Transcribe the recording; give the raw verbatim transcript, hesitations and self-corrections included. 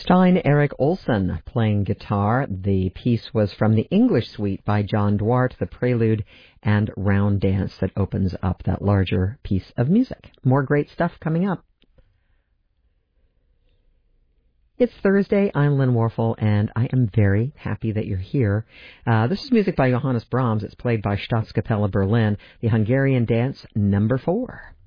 Stein Erik Olsen playing guitar. The piece was from the English suite by John Duarte, the prelude and round dance that opens up that larger piece of music. More great stuff coming up. It's Thursday. I'm Lynn Warfel, and I am very happy that you're here. Uh, this is music by Johannes Brahms. It's played by Staatskapelle Berlin, the Hungarian dance number four.